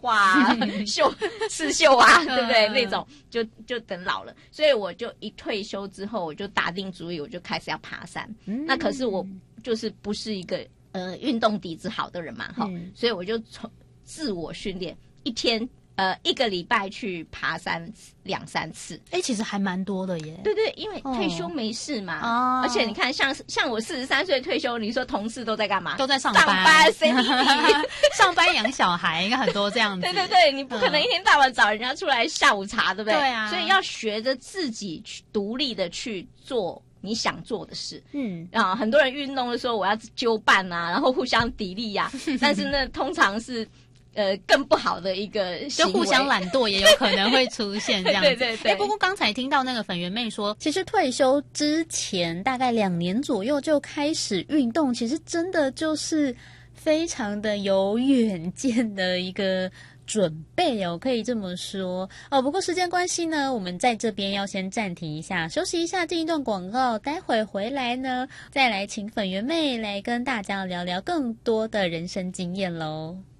画啊刺绣啊，对不对？那种就等老了，所以我就一退休之后，我就打定主意，我就开始要爬山。那可是我就是不是一个运动底子好的人嘛，所以我就从自我训练，一个礼拜去爬山2-3次。 其实还蛮多的耶。 对对，因为退休没事嘛，而且你看像我43岁退休，你说同事都在干嘛？ 都在上班， 谁理你？ 上班养小孩应该很多这样子。 对对对，你不可能一天到晚找人家出来下午茶，对不对？ 对啊， 所以要学着自己去独立的去做你想做的事。很多人运动的时候我要揪伴啊，然后互相砥砺啊，但是那通常是更不好的一个行为， 就互相懒惰也有可能会出现这样子。 对对对。 不过刚才听到那个粉圆妹说，其实退休之前大概2年左右就开始运动，其实真的就是非常的有远见的一个准备哦，可以这么说哦。不过时间关系呢，我们在这边要先暂停一下，休息一下，进一段广告。待会回来呢，再来请粉圆妹来跟大家聊聊更多的人生经验咯。